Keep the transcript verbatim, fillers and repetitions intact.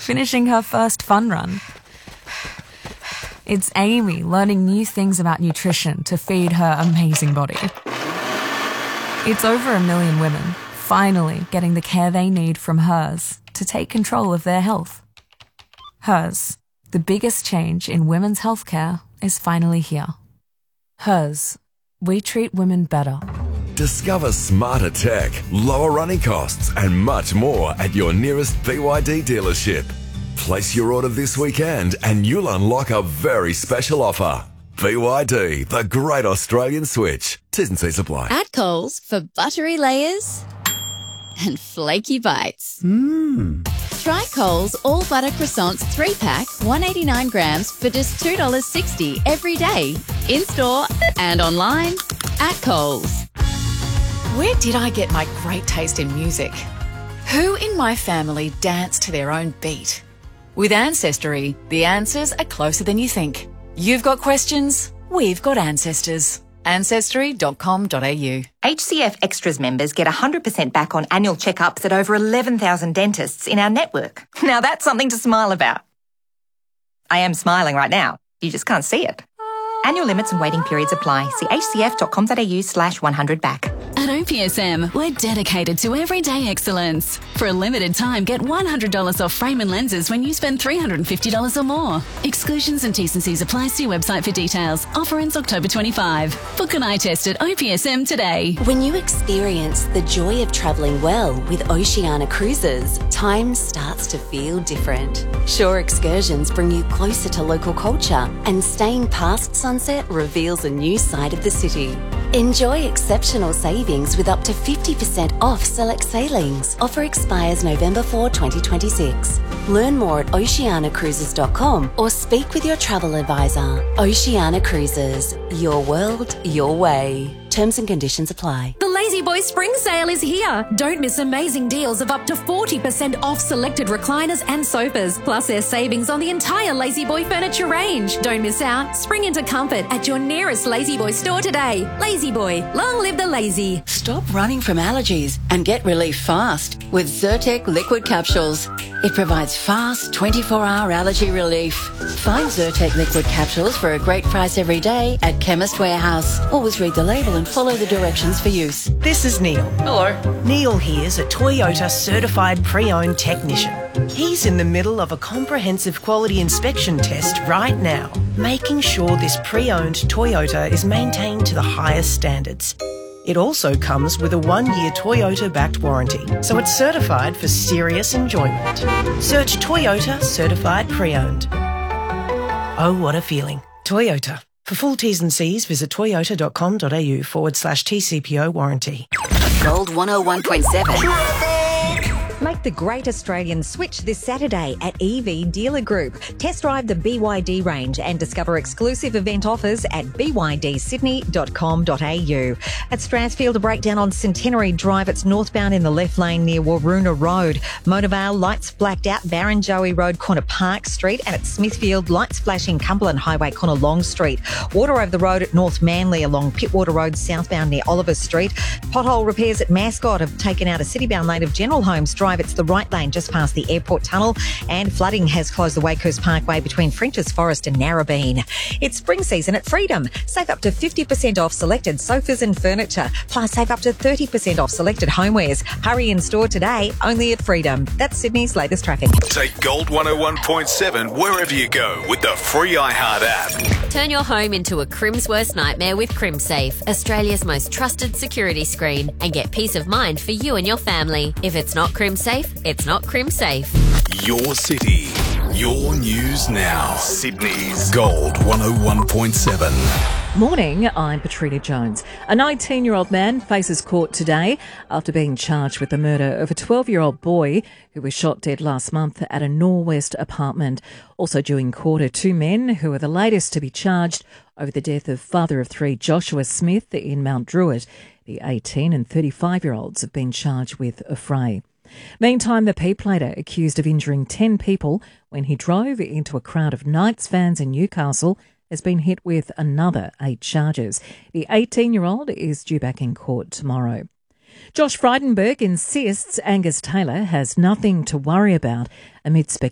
finishing her first fun run. It's Amy learning new things about nutrition to feed her amazing body. It's over a million women finally getting the care they need from Hers to take control of their health. Hers, the biggest change in women's healthcare, is finally here. Hers, we treat women better. Discover smarter tech, lower running costs and much more at your nearest B Y D dealership. Place your order this weekend and you'll unlock a very special offer. B Y D, the great Australian switch. T's and C's apply. At Coles for buttery layers and flaky bites. Mmm. Try Coles All Butter Croissants three pack, one hundred eighty-nine grams for just two dollars sixty every day. In-store and online at Coles. Where did I get my great taste in music? Who in my family danced to their own beat? With Ancestry, the answers are closer than you think. You've got questions, we've got ancestors. ancestry dot com dot a u. H C F Extras members get one hundred percent back on annual checkups at over eleven thousand dentists in our network. Now that's something to smile about. I am smiling right now. You just can't see it. Annual limits and waiting periods apply. See h c f dot com dot a u slash one hundred back. At O P S M, we're dedicated to everyday excellence. For a limited time, get one hundred dollars off frame and lenses when you spend three hundred fifty dollars or more. Exclusions and T's and C's apply. See website for details. Offer ends October twenty-fifth. Book an eye test at O P S M today. When you experience the joy of travelling well with Oceania Cruises, time starts to feel different. Shore excursions bring you closer to local culture, and staying past sunset reveals a new side of the city. Enjoy exceptional savings with up to fifty percent off select sailings. Offer expires November fourth, twenty twenty-six. Learn more at oceania cruises dot com or speak with your travel advisor. Oceania Cruises, your world, your way. Terms and conditions apply. The Lazy Boy Spring Sale is here. Don't miss amazing deals of up to forty percent off selected recliners and sofas. Plus there's savings on the entire Lazy Boy furniture range. Don't miss out. Spring into comfort at your nearest Lazy Boy store today. Lazy Boy, long live the lazy. Stop running from allergies and get relief fast with Zyrtec liquid capsules. It provides fast twenty-four hour allergy relief. Find Zyrtec liquid capsules for a great price every day at Chemist Warehouse. Always read the label and follow the directions for use. This is Neil. Hello. Neil here's a Toyota certified pre-owned technician. He's in the middle of a comprehensive quality inspection test right now, making sure this pre-owned Toyota is maintained to the highest standards. It also comes with a one-year Toyota-backed warranty, so it's certified for serious enjoyment. Search Toyota Certified Pre-Owned. Oh, what a feeling. Toyota. For full T's and C's, visit toyota dot com dot a u forward slash T C P O warranty. Gold one oh one point seven. Make the great Australian switch this Saturday at E V Dealer Group. Test drive the B Y D range and discover exclusive event offers at b y d sydney dot com dot a u. At Strathfield, a breakdown on Centenary Drive. It's northbound in the left lane near Waroona Road. Motorvale, lights blacked out Barrenjoey Road, corner Park Street. And at Smithfield, lights flashing Cumberland Highway, corner Long Street. Water over the road at North Manly along Pittwater Road, southbound near Oliver Street. Pothole repairs at Mascot have taken out a city-bound lane of General Homes Drive. It's the right lane just past the airport tunnel, and flooding has closed the Wakehurst Parkway between French's Forest and Narrabeen. It's spring season at Freedom. Save up to fifty percent off selected sofas and furniture, plus save up to thirty percent off selected homewares. Hurry in store today, only at Freedom. That's Sydney's latest traffic. Take Gold one oh one point seven wherever you go with the free iHeart app. Turn your home into a Crim's worst nightmare with CrimSafe, Australia's most trusted security screen, and get peace of mind for you and your family. If it's not CrimSafe, it's not CrimSafe. Your city, your news now. Sydney's Gold one oh one point seven. Morning, I'm Patrina Jones. A nineteen-year-old man faces court today after being charged with the murder of a twelve-year-old boy who was shot dead last month at a Norwest apartment. Also due in court are two men who are the latest to be charged over the death of father of three Joshua Smith in Mount Druitt. The eighteen and thirty-five-year-olds have been charged with affray. Meantime, the P-plater accused of injuring ten people when he drove into a crowd of Knights fans in Newcastle has been hit with another eight charges. The eighteen-year-old is due back in court tomorrow. Josh Frydenberg insists Angus Taylor has nothing to worry about amid speculation